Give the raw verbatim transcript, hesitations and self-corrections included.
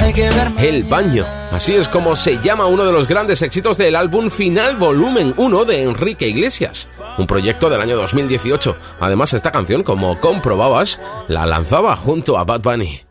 hay que ver El baño. Así es como se llama uno de los grandes éxitos del álbum Final Volumen uno de Enrique Iglesias, un proyecto del año dos mil dieciocho. Además, esta canción, como comprobabas, la lanzaba junto a Bad Bunny.